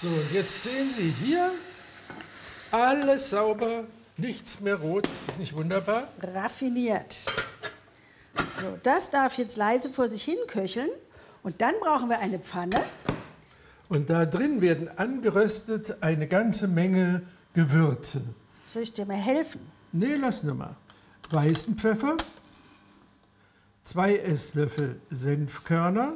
So, und jetzt sehen Sie hier, alles sauber, nichts mehr rot. Ist das nicht wunderbar? Raffiniert. So, das darf jetzt leise vor sich hin köcheln. Und dann brauchen wir eine Pfanne. Und da drin werden angeröstet eine ganze Menge Gewürze. Soll ich dir mal helfen? Nee, lass nur mal. Weißen Pfeffer, 2 Esslöffel Senfkörner,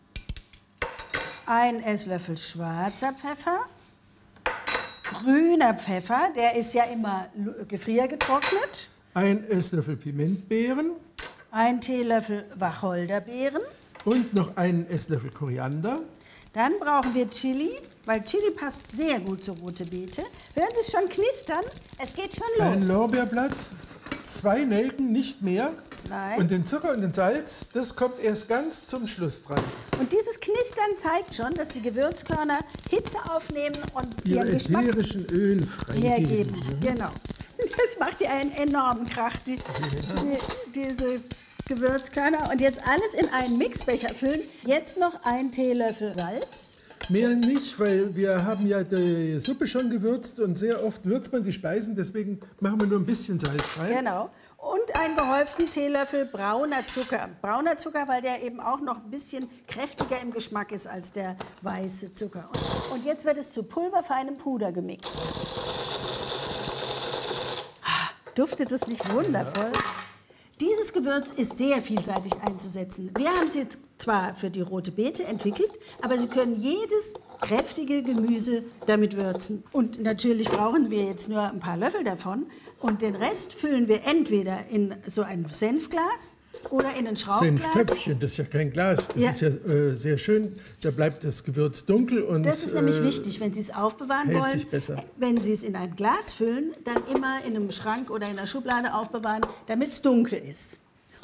1 Esslöffel schwarzer Pfeffer, grüner Pfeffer, der ist ja immer gefriergetrocknet, 1 Esslöffel Pimentbeeren 1 Teelöffel Wacholderbeeren. und noch 1 Esslöffel Koriander. Dann brauchen wir Chili, weil Chili passt sehr gut zur rote Beete. Hören Sie es schon knistern? Es geht schon los. Ein Lorbeerblatt, 2 Nelken, nicht mehr. Nein. Und den Zucker und den Salz, das kommt erst ganz zum Schluss dran. Und dieses Knistern zeigt schon, dass die Gewürzkörner Hitze aufnehmen und Ihre ihren Geschmack ätherischen Öle freigeben. hergeben. Genau. Das macht ja einen enormen Krach, diese Gewürzkörner. Und jetzt alles in einen Mixbecher füllen. Jetzt noch 1 Teelöffel Salz. Mehr nicht, weil wir haben ja die Suppe schon gewürzt und sehr oft würzt man die Speisen, deswegen machen wir nur ein bisschen Salz rein. Genau. Und einen gehäuften Teelöffel brauner Zucker. Brauner Zucker, weil der eben auch noch ein bisschen kräftiger im Geschmack ist als der weiße Zucker. Und jetzt wird es zu pulverfeinem Puder gemixt. Duftet es nicht wundervoll? Dieses Gewürz ist sehr vielseitig einzusetzen. Wir haben es jetzt zwar für die rote Beete entwickelt, aber Sie können jedes kräftige Gemüse damit würzen. Und natürlich brauchen wir jetzt nur ein paar Löffel davon. Und den Rest füllen wir entweder in so ein Senfglas oder in ein Schraubglas. Senftöpfchen, das ist ja kein Glas, das ist ja sehr schön. Da bleibt das Gewürz dunkel und das ist nämlich wichtig, wenn Sie es aufbewahren hält wollen. sich besser. Wenn Sie es in ein Glas füllen, dann immer in einem Schrank oder in einer Schublade aufbewahren, damit es dunkel ist.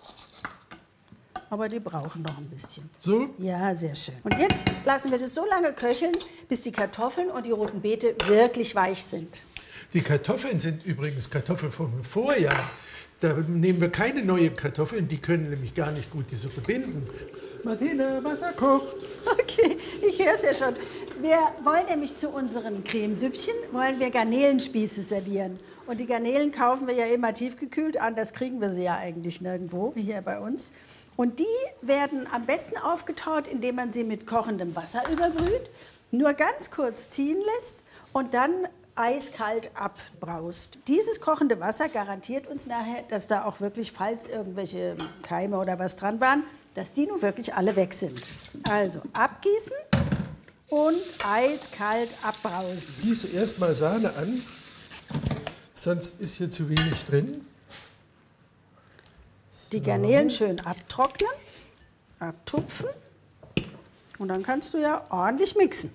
Aber die brauchen noch ein bisschen. So? Ja, sehr schön. Und jetzt lassen wir das so lange köcheln, bis die Kartoffeln und die roten Beete wirklich weich sind. Die Kartoffeln sind übrigens Kartoffeln vom Vorjahr. Da nehmen wir keine neuen Kartoffeln, die können nämlich gar nicht gut die Suppe binden. Martina, Wasser kocht. Okay, ich höre es ja schon. Wir wollen nämlich zu unseren Cremesüppchen Garnelenspieße servieren. Und die Garnelen kaufen wir ja immer tiefgekühlt, anders kriegen wir sie ja eigentlich nirgendwo, hier bei uns. Und die werden am besten aufgetaut, indem man sie mit kochendem Wasser überbrüht, nur ganz kurz ziehen lässt und dann eiskalt abbraust. Dieses kochende Wasser garantiert uns nachher, dass da auch wirklich, falls irgendwelche Keime oder was dran waren, dass die nun wirklich alle weg sind. Also abgießen und eiskalt abbrausen. Gieße erstmal Sahne an, sonst ist hier zu wenig drin. Die Garnelen schön abtrocknen, abtupfen und dann kannst du ja ordentlich mixen.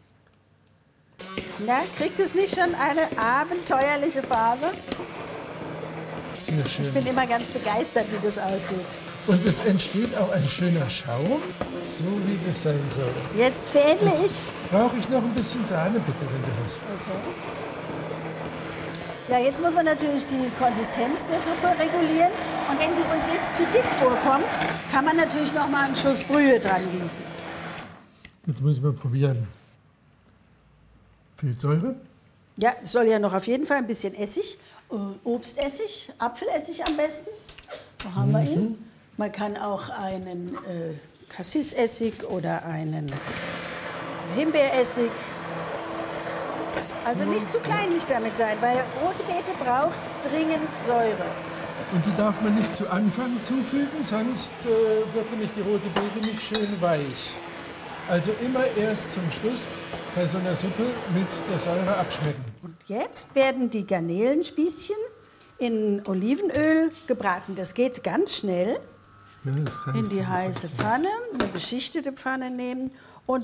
Na, kriegt es nicht schon eine abenteuerliche Farbe? Sehr schön. Ich bin immer ganz begeistert, wie das aussieht. Und es entsteht auch ein schöner Schaum, so wie das sein soll. Jetzt fehle ich. Brauche ich noch ein bisschen Sahne, bitte, wenn du hast. Okay. Ja, jetzt muss man natürlich die Konsistenz der Suppe regulieren. Und wenn sie uns jetzt zu dick vorkommt, kann man natürlich noch mal einen Schuss Brühe dran gießen. Jetzt müssen wir probieren. Fehlt Säure? Ja, es soll ja noch auf jeden Fall ein bisschen Essig, Obstessig, Apfelessig am besten. Wo haben wir ihn? Man kann auch einen Cassisessig oder einen Himbeeressig. Also nicht zu kleinlich damit sein, weil rote Beete braucht dringend Säure. Und die darf man nicht zu Anfang zufügen, sonst wird nämlich die rote Beete nicht schön weich. Also immer erst zum Schluss bei so einer Suppe mit der Säure abschmecken. Und jetzt werden die Garnelenspießchen in Olivenöl gebraten. Das geht ganz schnell. Ja, das heißt, In die heiße Pfanne, eine beschichtete Pfanne nehmen